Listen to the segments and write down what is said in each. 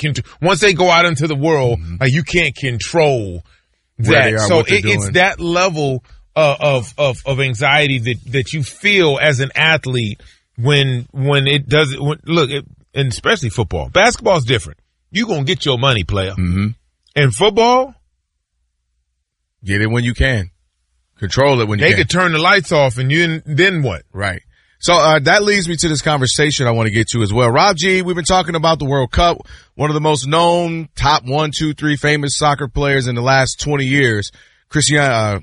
once they go out into the world, you can't control that. So it's that level of anxiety that you feel as an athlete when it doesn't look, and especially football. Basketball is different. You're going to get your money, player. And football, get it when you can. Control it when you can. They could turn the lights off and then what? Right. So that leads me to this conversation I want to get to as well. Rob G, we've been talking about the World Cup, one of the most known top 1, 2, 3 famous soccer players in the last 20 years, Cristiano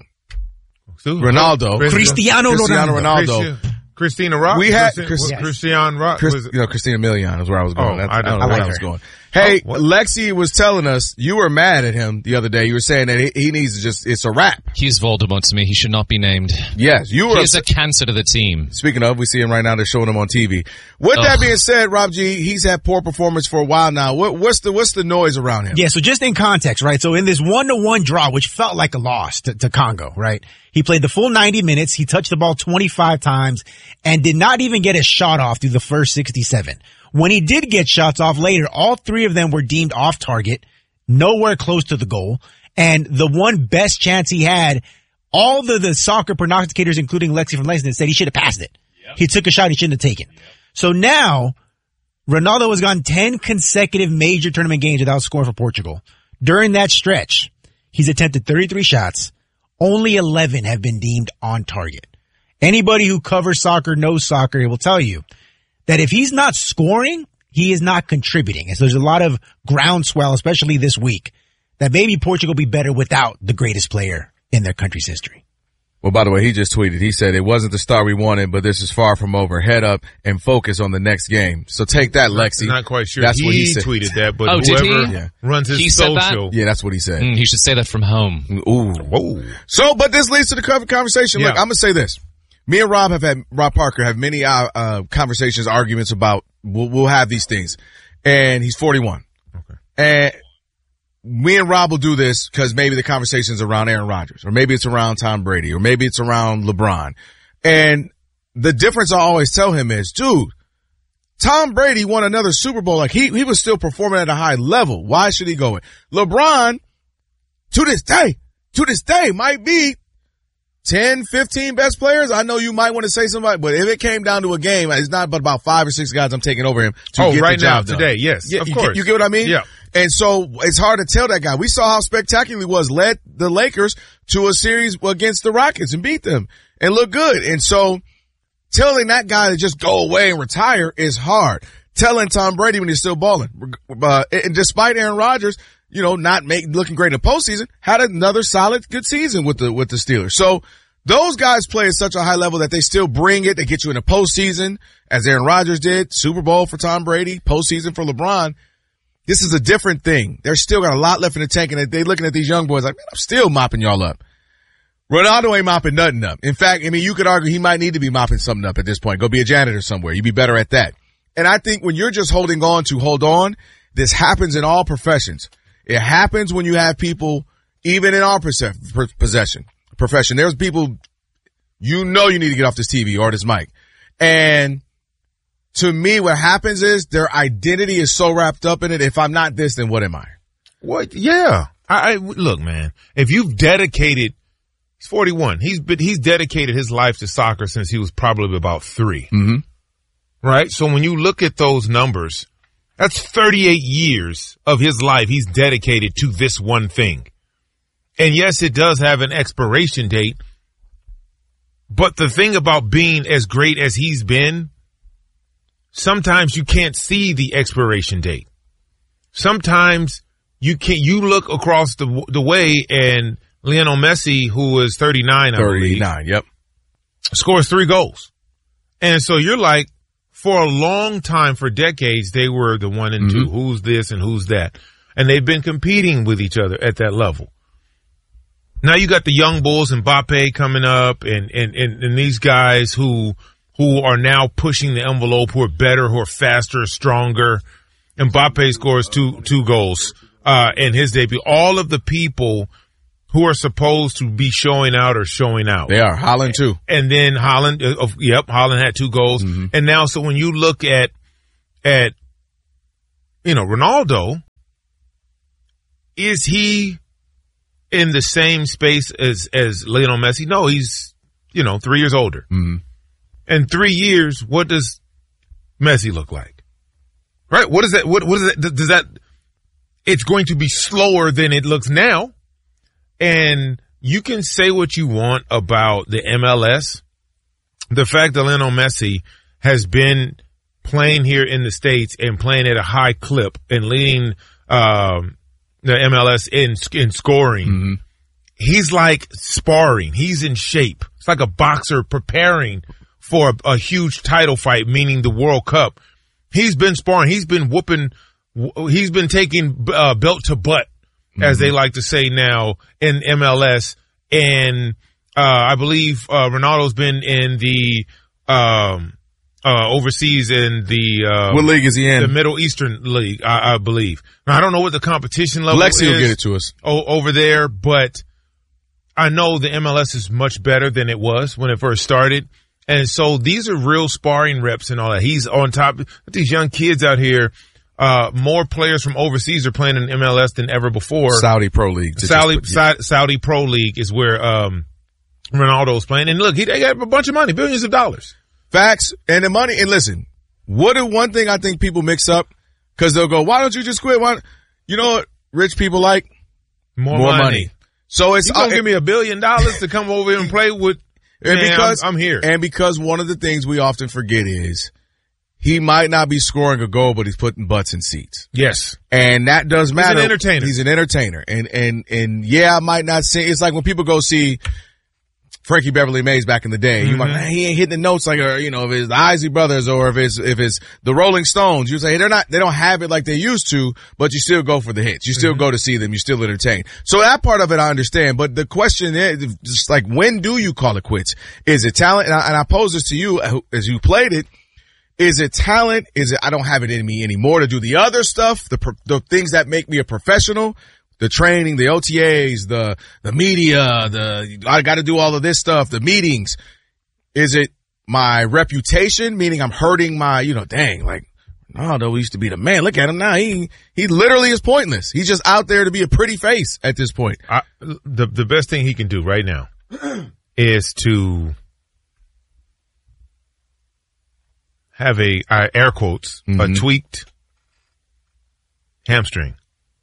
Ronaldo. Christina Rock? We had Christian Rock. Christina Milian is where I was going. I don't know where I was going. Hey, Lexi was telling us you were mad at him the other day. You were saying that he needs to it's a wrap. He's Voldemort to me. He should not be named. Yes, you were. He's a cancer to the team. Speaking of, we see him right now. They're showing him on TV. With that being said, Rob G, he's had poor performance for a while now. What's the noise around him? Yeah, so just in context, right? So in this 1-1 draw, which felt like a loss to Congo, right? He played the full 90 minutes. He touched the ball 25 times and did not even get a shot off through the first 67. When he did get shots off later, all 3 of them were deemed off target, nowhere close to the goal. And the one best chance he had, all the soccer prognosticators, including Lexi from Lexington, said he should have passed it. Yep. He took a shot he shouldn't have taken. Yep. So now, Ronaldo has gone 10 consecutive major tournament games without scoring for Portugal. During that stretch, he's attempted 33 shots. Only 11 have been deemed on target. Anybody who covers soccer, knows soccer, will tell you that if he's not scoring, he is not contributing. And so there's a lot of groundswell, especially this week, that maybe Portugal will be better without the greatest player in their country's history. Well, by the way, he just tweeted. He said, it wasn't the start we wanted, but this is far from over. Head up and focus on the next game. So take that, Lexi. I'm not quite sure. That's what he said. Tweeted that, but whoever runs his social. Yeah, that's what he said. He should say that from home. Ooh. Whoa. So, but this leads to the conversation. Look, I'm going to say this. Me and Rob Parker have many conversations, arguments about we'll have these things. And he's 41. Okay. And me and Rob will do this because maybe the conversation's around Aaron Rodgers, or maybe it's around Tom Brady, or maybe it's around LeBron. And the difference I always tell him is, dude, Tom Brady won another Super Bowl. Like he was still performing at a high level. Why should he go in? LeBron, to this day, might be 10, 15 best players. I know you might want to say somebody, but if it came down to a game, it's not but about 5 or 6 guys I'm taking over him to get right the job now, today, yes, of course. You get what I mean? Yeah. And so it's hard to tell that guy. We saw how spectacular he was, led the Lakers to a series against the Rockets and beat them and look good. And so telling that guy to just go away and retire is hard. Telling Tom Brady when he's still balling, and despite Aaron Rodgers, not looking great in the postseason, had another solid, good season with the Steelers. So those guys play at such a high level that they still bring it. They get you in the postseason, as Aaron Rodgers did, Super Bowl for Tom Brady, postseason for LeBron. This is a different thing. They're still got a lot left in the tank, and they're looking at these young boys like, man, I'm still mopping y'all up. Ronaldo ain't mopping nothing up. In fact, you could argue he might need to be mopping something up at this point. Go be a janitor somewhere. You'd be better at that. And I think when you're just holding on to hold on, this happens in all professions. It happens when you have people, even in our profession. There's people, you need to get off this TV or this mic. And to me, what happens is their identity is so wrapped up in it. If I'm not this, then what am I? What? Yeah. Look, man, if you've dedicated, he's 41. He's dedicated his life to soccer since he was probably about 3. Mm-hmm. Right? So when you look at those numbers, that's 38 years of his life he's dedicated to this one thing. And yes, it does have an expiration date. But the thing about being as great as he's been, sometimes you can't see the expiration date. Sometimes you look across the way and Lionel Messi, who is 39, 39, yep, scores 3 goals. And so you're like, for a long time, for decades, they were the 1 and 2. Who's this and who's that? And they've been competing with each other at that level. Now you got the young bulls, Mbappe coming up, and these guys who are now pushing the envelope, who are better, who are faster, stronger. Mbappe scores two goals in his debut. All of the people who are supposed to be showing out are showing out. They are. Haaland too. And then Haaland, Haaland had 2 goals. Mm-hmm. And now, so when you look at Ronaldo, is he in the same space as Lionel Messi? No, he's, 3 years older. Mm-hmm. In 3 years, what does Messi look like? Right? What is that? What is that? Does that, it's going to be slower than it looks now. And you can say what you want about the MLS. The fact that Lionel Messi has been playing here in the States and playing at a high clip and leading, the MLS in scoring. Mm-hmm. He's like sparring. He's in shape. It's like a boxer preparing for a huge title fight, meaning the World Cup. He's been sparring. He's been whooping. He's been taking belt to butt, as they like to say now in MLS. And I believe Ronaldo's been in the overseas in the what league is he in? The Middle Eastern League, I believe. Now, I don't know what the competition level Lexi is will get it to us over there, but I know the MLS is much better than it was when it first started. And so these are real sparring reps and all that. He's on top with these young kids out here. More players from overseas are playing in MLS than ever before. Saudi Pro League. Saudi Pro League is where Ronaldo's playing. And look, they got a bunch of money, billions of dollars. Facts. And the money. And listen, one thing I think people mix up, because they'll go, why don't you just quit? You know what rich people like? More money. So it's you gonna give me $1 billion to come over here and play with? I'm here. And because one of the things we often forget is he might not be scoring a goal, but he's putting butts in seats. Yes. And that does matter. He's an entertainer. He's an entertainer. And yeah, I might not see, it's like when people go see Frankie Beverly Mays back in the day. You might, he ain't hitting the notes like, if it's the Isley Brothers or if it's the Rolling Stones. You say they don't have it like they used to, but you still go for the hits. You still go to see them. You still entertain. So that part of it I understand. But the question is just like, when do you call it quits? Is it talent? And I pose this to you as you played it. Is it talent? Is it, I don't have it in me anymore to do the other stuff, the things that make me a professional? The training, the OTAs, the media, I got to do all of this stuff, the meetings. Is it my reputation? Meaning I'm hurting my, Ronaldo used to be the man. Look at him now. He literally is pointless. He's just out there to be a pretty face at this point. The best thing he can do right now is to have a air quotes, a tweaked hamstring.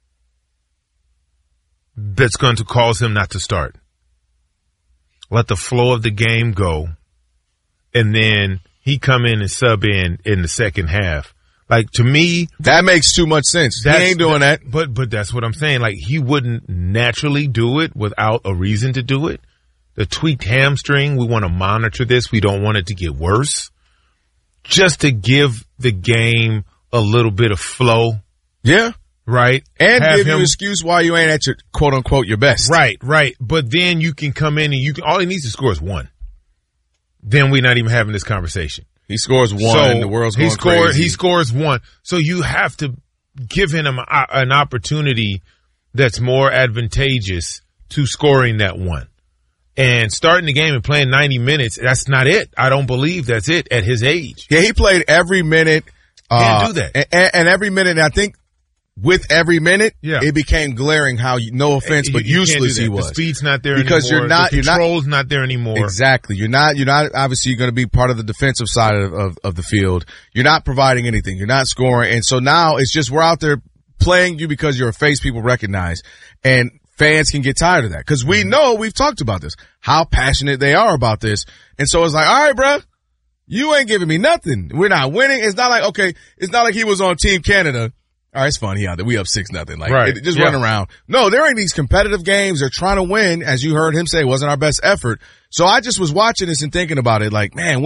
That's going to cause him not to start. Let the flow of the game go. And then he come in and sub in the second half. Like, to me, that makes too much sense. He ain't doing that. But that's what I'm saying. Like, he wouldn't naturally do it without a reason to do it. The tweaked hamstring, we want to monitor this. We don't want it to get worse. Just to give the game a little bit of flow. Yeah. Right. And give you an excuse why you ain't at your quote unquote your best. Right. But then you can come in and all he needs to score is one. Then we're not even having this conversation. He scores one and the world's going crazy. He scores one. So you have to give him an opportunity that's more advantageous to scoring that one. And starting the game and playing 90 minutes, that's not it. I don't believe that's it at his age. Yeah, he played every minute. Can't do that. And every minute, and I think with every minute, yeah, it became glaring how, no offense, but useless he was. The speed's not there because anymore. The control's not there anymore. Exactly. You're not obviously going to be part of the defensive side of the field. You're not providing anything. You're not scoring. And so now it's just, we're out there playing you because you're a face people recognize. And fans can get tired of that. Cause we know, we've talked about this, how passionate they are about this. And so it's like, all right, bruh, you ain't giving me nothing. We're not winning. It's not like he was on Team Canada. All right, it's fun. He out there. We up 6-0. Like, right. Just run around. No, they're in these competitive games. They're trying to win. As you heard him say, it wasn't our best effort. So I just was watching this and thinking about it. Like, man,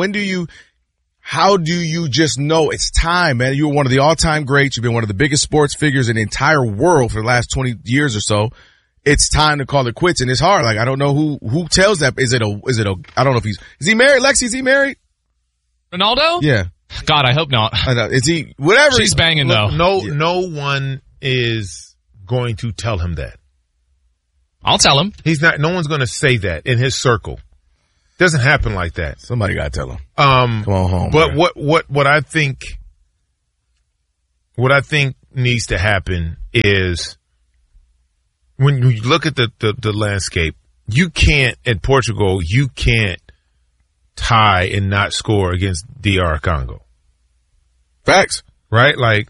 how do you just know it's time, man? You were one of the all-time greats. You've been one of the biggest sports figures in the entire world for the last 20 years or so. It's time to call it quits. And it's hard. Like, I don't know who tells that. Is it a, I don't know if is he married? Lexi, is he married? Ronaldo? Yeah. God, I hope not. I know. Is he, whatever. She's banging though. No one is going to tell him that. I'll tell him. No one's going to say that in his circle. Doesn't happen like that. Somebody got to tell him. Come on home. But man. what I think needs to happen is when you look at the landscape, you can't, at Portugal, you can't tie and not score against DR Congo. Facts. Right? Like,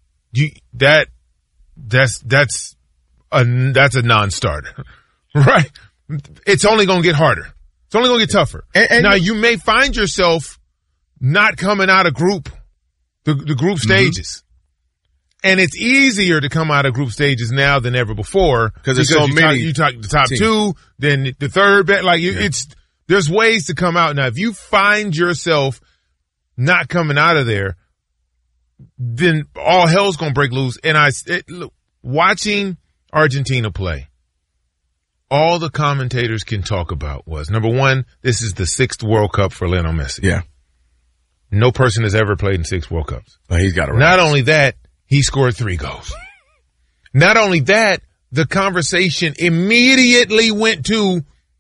that's a non-starter. Right? It's only going to get harder. It's only going to get tougher. And now you may find yourself not coming out of the group stages. And it's easier to come out of group stages now than ever before because there's so many. You talk the top two, then the third, there's ways to come out. Now, if you find yourself not coming out of there, then all hell's going to break loose. And look, watching Argentina play, all the commentators can talk about was, number one, this is the 6th World Cup for Lionel Messi. Yeah. No person has ever played in 6 World Cups. Well, he's got it right. Not only that, he scored 3 goals. Not only that, the conversation immediately went to,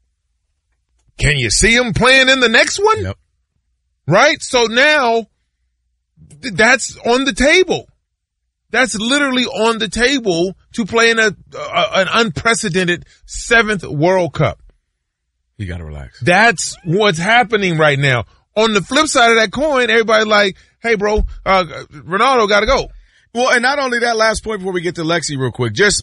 can you see him playing in the next one? Yep. Right? So now, that's on the table. That's literally on the table to play in an unprecedented 7th World Cup. You gotta relax. That's what's happening right now. On the flip side of that coin, everybody's like, hey bro, Ronaldo gotta go. Well, and not only that, last point before we get to Lexi real quick, just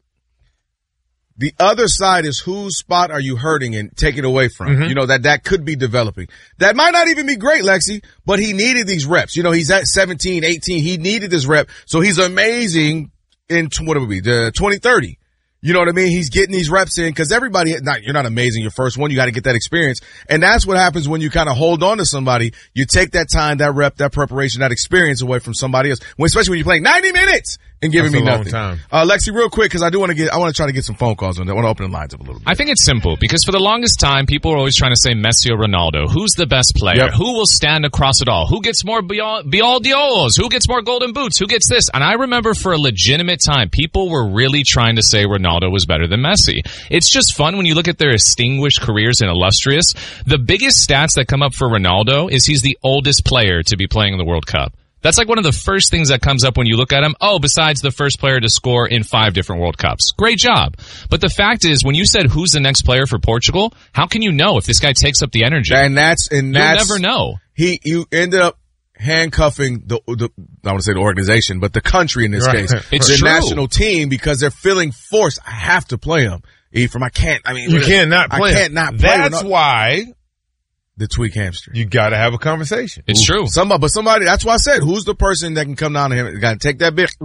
the other side is whose spot are you hurting and taking away from? Mm-hmm. You know, that could be developing. That might not even be great, Lexi, but he needed these reps. You know, he's at 17, 18. He needed this rep. So he's amazing in, what would it be, the 2030. You know what I mean? He's getting these reps in because you're not amazing your first one. You got to get that experience. And that's what happens when you kind of hold on to somebody. You take that time, that rep, that preparation, that experience away from somebody else. Especially when you're playing 90 minutes and giving me nothing. Time. Lexi, real quick, because I want to try to get some phone calls on that. I want to open the lines up a little bit. I think it's simple because for the longest time, people are always trying to say Messi or Ronaldo. Who's the best player? Yep. Who will stand across it all? Who gets more Bialdios? Who gets more golden boots? Who gets this? And I remember for a legitimate time, people were really trying to say Ronaldo was better than Messi. It's just fun when you look at their distinguished careers and illustrious. The biggest stats that come up for Ronaldo is he's the oldest player to be playing in the World Cup. That's like one of the first things that comes up when you look at him. Oh, besides the first player to score in 5 different World Cups. Great job. But the fact is, when you said who's the next player for Portugal, how can you know if this guy takes up the energy? And that's you'll never know. You ended up handcuffing the I want to say the organization, but the country in this case. It's the true. national team, because they're feeling forced. I have to play him. Ephraim, I can't. I mean, you can't not play. I can't not play. That's why the tweak hamstring. You got to have a conversation. It's true. Somebody. That's why I said, who's the person that can come down to him? Got to take that bit.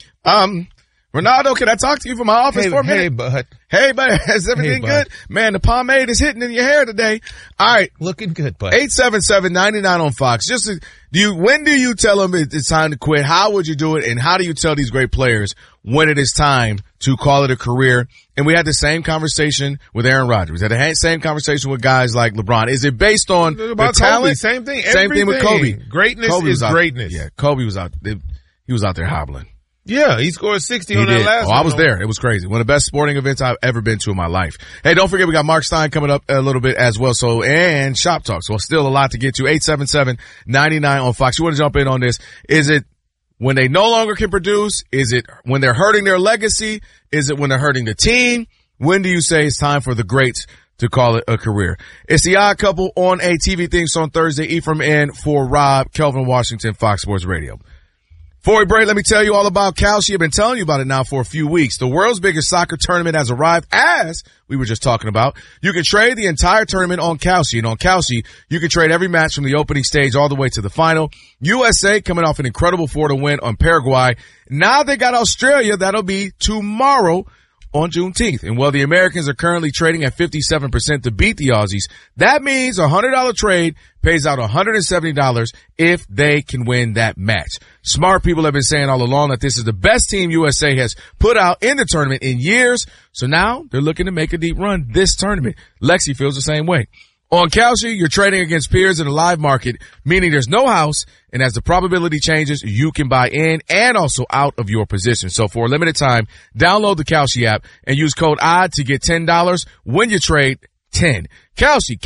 Ronaldo, can I talk to you from my office for a minute? Hey, bud. Is everything good? Man, the pomade is hitting in your hair today. All right. Looking good, bud. 877-99 on Fox. When do you tell them it's time to quit? How would you do it? And how do you tell these great players when it is time to call it a career? And we had the same conversation with Aaron Rodgers. We had the same conversation with guys like LeBron. Is it based on the talent? Same thing. Same thing with Kobe. Greatness is greatness. Yeah, Kobe was out. He was out there hobbling. Yeah, he scored 60 on that last one. I was there. It was crazy. One of the best sporting events I've ever been to in my life. Hey, don't forget we got Mark Stein coming up a little bit as well. And Shop Talk. So still a lot to get to. 877-99 on Fox. You want to jump in on this? Is it when they no longer can produce? Is it when they're hurting their legacy? Is it when they're hurting the team? When do you say it's time for the greats to call it a career? It's the Odd Couple on a TV thing on Thursday. Ephraim in for Rob, Kelvin Washington, Fox Sports Radio. Before we break, let me tell you all about Kalshi. I've been telling you about it now for a few weeks. The world's biggest soccer tournament has arrived, as we were just talking about. You can trade the entire tournament on Kalshi. And on Kalshi, you can trade every match from the opening stage all the way to the final. USA coming off an incredible 4-0 win on Paraguay. Now they got Australia. That'll be tomorrow on Juneteenth. And while the Americans are currently trading at 57% to beat the Aussies, that means a $100 trade pays out $170 if they can win that match. Smart people have been saying all along that this is the best team USA has put out in the tournament in years. So now they're looking to make a deep run this tournament. Lexi feels the same way. On Kalshi, you're trading against peers in a live market, meaning there's no house, and as the probability changes, you can buy in and also out of your position. So for a limited time, download the Kalshi app and use code ODD to get $10 when you trade 10. Kalshi,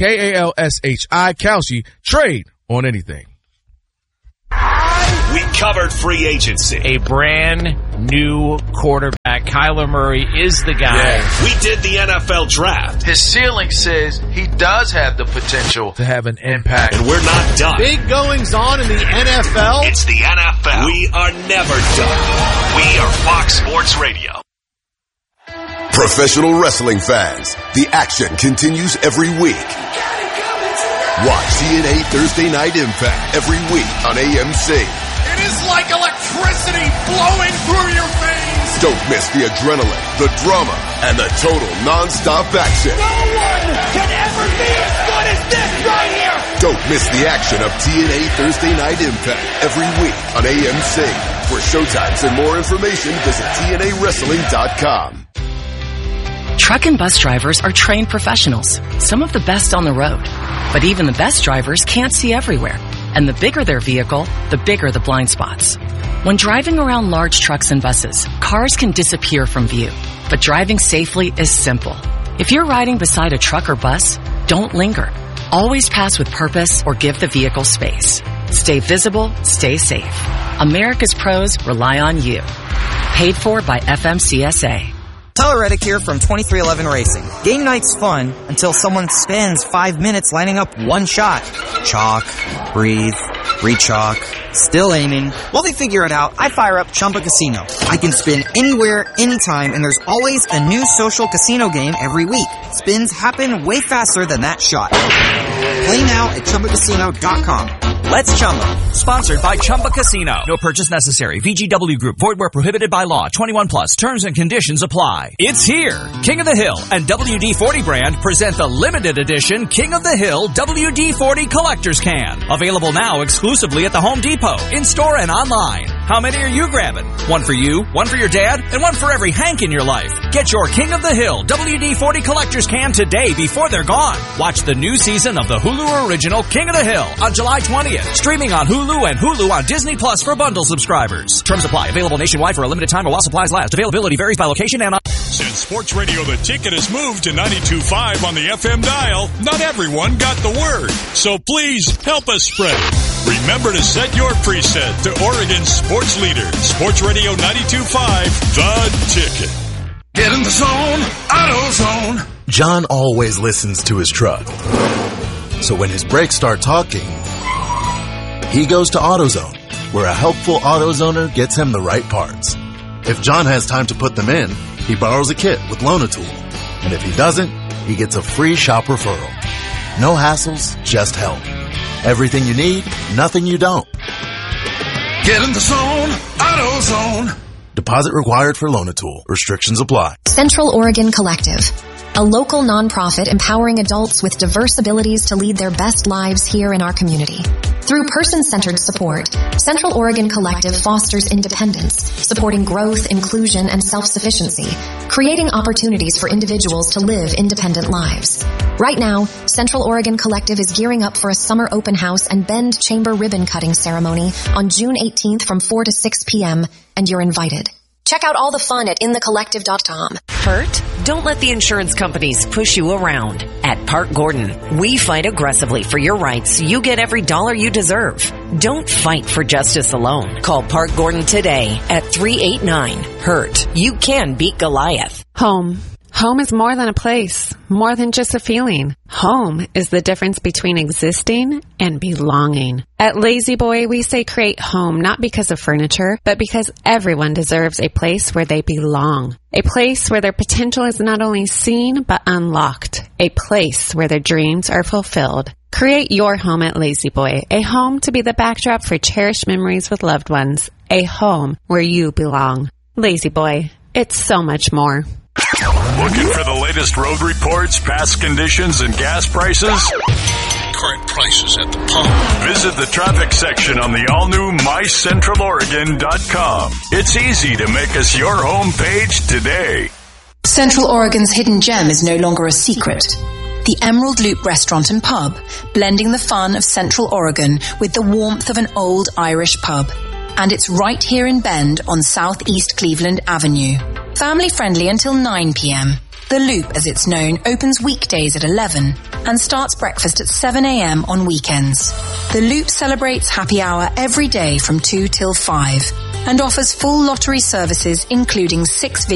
Kalshi, Kalshi, trade on anything. We covered free agency. A brand new quarterback Kyler Murray is the guy. Yeah. We did the NFL draft. His ceiling says he does have the potential to have an impact. And we're not done. Big goings on in the NFL. It's the NFL. We are never done. We are Fox Sports Radio. Professional wrestling fans, the action continues every week. Watch TNA Thursday Night Impact every week on AMC. It is like electricity flowing through your veins. Don't miss the adrenaline, the drama, and the total non-stop action. No one can ever be as good as this right here. Don't miss the action of TNA Thursday Night Impact every week on AMC. For showtimes and more information, visit TNAWrestling.com. Truck and bus drivers are trained professionals, some of the best on the road. But even the best drivers can't see everywhere. And the bigger their vehicle, the bigger the blind spots. When driving around large trucks and buses, cars can disappear from view. But driving safely is simple. If you're riding beside a truck or bus, don't linger. Always pass with purpose or give the vehicle space. Stay visible, stay safe. America's pros rely on you. Paid for by FMCSA. Tyler Reddick here from 2311 Racing. Game night's fun until someone spends 5 minutes lining up one shot. Chalk, breathe, re-chalk, still aiming. While they figure it out, I fire up Chumba Casino. I can spin anywhere, anytime, and there's always a new social casino game every week. Spins happen way faster than that shot. Play now at ChumbaCasino.com. Let's Chumba. Sponsored by Chumba Casino. No purchase necessary. VGW Group. Void where prohibited by law. 21 plus. Terms and conditions apply. It's here. King of the Hill and WD-40 brand present the limited edition King of the Hill WD-40 Collector's Can. Available now exclusively at the Home Depot, in-store and online. How many are you grabbing? One for you, one for your dad, and one for every Hank in your life. Get your King of the Hill WD-40 Collector's Can today before they're gone. Watch the new season of the Hulu original King of the Hill on July 20th. Streaming on Hulu and Hulu on Disney Plus for bundle subscribers. Terms apply. Available nationwide for a limited time or while supplies last. Availability varies by location and... Since Sports Radio The Ticket has moved to 92.5 on the FM dial, not everyone got the word. So please help us spread it. Remember to set your preset to Oregon's sports leader, Sports Radio 92.5, The Ticket. Get in the zone, AutoZone. John always listens to his truck. So when his brakes start talking, he goes to AutoZone, where a helpful AutoZoner gets him the right parts. If John has time to put them in, he borrows a kit with Loan-A-Tool. And if he doesn't, he gets a free shop referral. No hassles, just help. Everything you need, nothing you don't. Get in the zone, AutoZone. Deposit required for Loan-A-Tool. Restrictions apply. Central Oregon Collective, a local nonprofit empowering adults with diverse abilities to lead their best lives here in our community. Through person-centered support, Central Oregon Collective fosters independence, supporting growth, inclusion, and self-sufficiency, creating opportunities for individuals to live independent lives. Right now, Central Oregon Collective is gearing up for a summer open house and Bend Chamber ribbon cutting ceremony on June 18th from 4 to 6 p.m., and you're invited. Check out all the fun at inthecollective.com. Hurt? Don't let the insurance companies push you around. At Park Gordon, we fight aggressively for your rights so you get every dollar you deserve. Don't fight for justice alone. Call Park Gordon today at 389-HURT. You can beat Goliath. Home. Home is more than a place, more than just a feeling. Home is the difference between existing and belonging. At Lazy Boy, we say create home not because of furniture, but because everyone deserves a place where they belong. A place where their potential is not only seen, but unlocked. A place where their dreams are fulfilled. Create your home at Lazy Boy, a home to be the backdrop for cherished memories with loved ones. A home where you belong. Lazy Boy, it's so much more. Looking for the latest road reports, past conditions, and gas prices? Current prices at the pump. Visit the traffic section on the all-new MyCentralOregon.com. It's easy to make us your home page today. Central Oregon's hidden gem is no longer a secret. The Emerald Loop Restaurant and Pub, blending the fun of Central Oregon with the warmth of an old Irish pub. And it's right here in Bend on Southeast Cleveland Avenue. Family friendly until 9 p.m. The Loop, as it's known, opens weekdays at 11 and starts breakfast at 7 a.m. on weekends. The Loop celebrates happy hour every day from 2 till 5 and offers full lottery services including 6